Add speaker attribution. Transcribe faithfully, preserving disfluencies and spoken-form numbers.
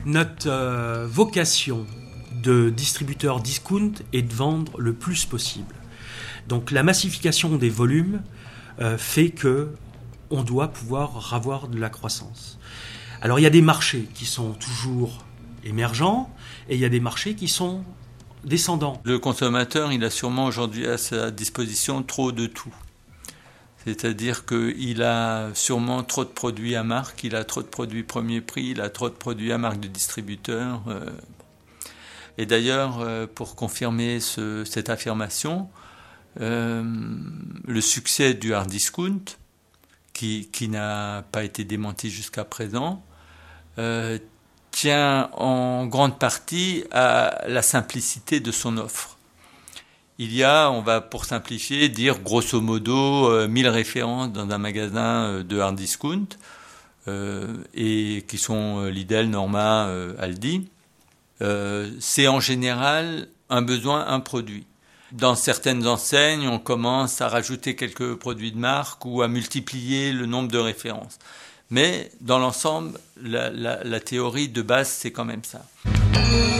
Speaker 1: Notre euh, vocation de distributeur discount est de vendre le plus possible. Donc la massification des volumes euh, fait que on doit pouvoir avoir de la croissance. Alors il y a des marchés qui sont toujours émergents et il y a des marchés qui sont descendants.
Speaker 2: Le consommateur, il a sûrement aujourd'hui à sa disposition trop de tout. C'est-à-dire qu'il a sûrement trop de produits à marque, il a trop de produits premier prix, il a trop de produits à marque de distributeur. Et d'ailleurs, pour confirmer ce, cette affirmation, euh, le succès du hard discount, qui, qui n'a pas été démenti jusqu'à présent, euh, tient en grande partie à la simplicité de son offre. Il y a, on va pour simplifier, dire grosso modo euh, mille références dans un magasin de hard discount, euh, et qui sont Lidl, Norma, euh, Aldi. Euh, c'est en général un besoin, un produit. Dans certaines enseignes, on commence à rajouter quelques produits de marque ou à multiplier le nombre de références. Mais dans l'ensemble, la, la, la théorie de base, c'est quand même ça.